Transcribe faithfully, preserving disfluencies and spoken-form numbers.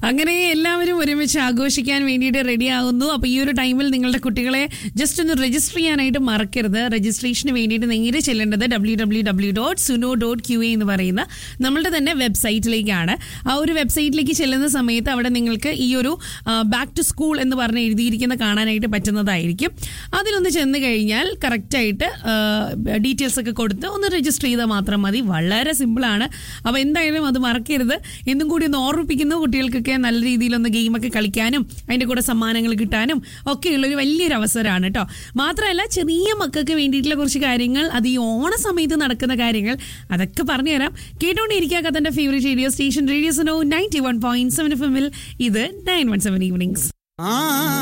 അങ്ങനെ എല്ലാവരും ഒരുമിച്ച് ആഘോഷിക്കാൻ വേണ്ടിയിട്ട് റെഡി ആകുന്നു. അപ്പോൾ ഈ ഒരു ടൈമിൽ നിങ്ങളുടെ കുട്ടികളെ ജസ്റ്റ് ഒന്ന് രജിസ്റ്റർ ചെയ്യാനായിട്ട് മറക്കരുത്. രജിസ്ട്രേഷന് വേണ്ടിയിട്ട് നേരെ ചെല്ലേണ്ടത് W W W dot Suno dot Q A എന്ന് പറയുന്ന നമ്മളുടെ തന്നെ വെബ്സൈറ്റിലേക്കാണ്. ആ ഒരു വെബ്സൈറ്റിലേക്ക് ചെല്ലുന്ന സമയത്ത് അവിടെ നിങ്ങൾക്ക് ഈ ഒരു ബാക്ക് ടു സ്കൂൾ എന്ന് പറഞ്ഞ് എഴുതിയിരിക്കുന്ന കാണാനായിട്ട് പറ്റുന്നതായിരിക്കും. അതിലൊന്ന് ചെന്ന് കഴിഞ്ഞാൽ കറക്റ്റായിട്ട് ഡീറ്റെയിൽസ് ഒക്കെ കൊടുത്ത് ഒന്ന് രജിസ്റ്റർ ചെയ്താൽ മാത്രം മതി. വളരെ സിമ്പിളാണ്. അപ്പോൾ എന്തായാലും അത് മറക്കരുത്. എന്നും കൂടി ഒന്ന് ഓർമ്മിപ്പിക്കുന്നു, കുട്ടികൾക്കൊക്കെ നല്ല രീതിയിലൊന്ന് ഗെയിമൊക്കെ കളിക്കാനും അതിൻ്റെ കൂടെ സമ്മാനങ്ങൾ കിട്ടാനും ഒക്കെയുള്ളൊരു വലിയൊരു അവസരമാണ് കേട്ടോ. മാത്രമല്ല ചെറിയ മക്കൾക്ക് വേണ്ടിയിട്ടുള്ള കുറച്ച് കാര്യങ്ങൾ, അത് ഈ ഓണ സമയത്ത് നടക്കുന്ന കാര്യങ്ങൾ, അതൊക്കെ പറഞ്ഞുതരാം. കേട്ടോണ്ടിരിക്കുക കഥൻ്റെ favourite radio station radio Suno ninety one point seven F എമ്മിൽ. ഇത് നയൻ വൺ സെവൻ ഈവനിങ്സ്.